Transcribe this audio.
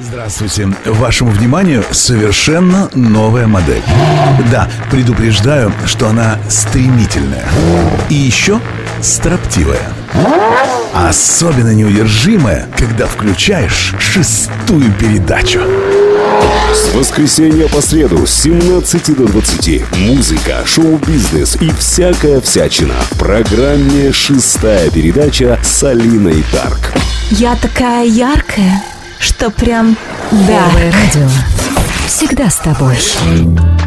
Здравствуйте. Вашему вниманию совершенно новая модель. Да, предупреждаю, что она стремительная. И еще строптивая. Особенно неудержимая, когда включаешь 6-ю передачу. С воскресенья по среду с 17 до 20. Музыка, шоу-бизнес и всякая всячина. В программе «6-я передача» с Алиной Дарк. Я такая яркая, что прям... Да. Первое радио. Всегда с тобой.